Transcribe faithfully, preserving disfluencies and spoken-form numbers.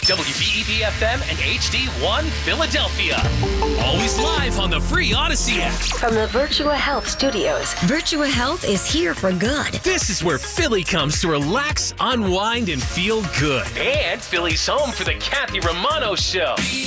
W B E D F M and H D one Philadelphia. Always live on the free Odyssey app. From the Virtua Health Studios, Virtua Health is here for good. This is where Philly comes to relax, unwind, and feel good. And Philly's home for the Kathy Romano Show.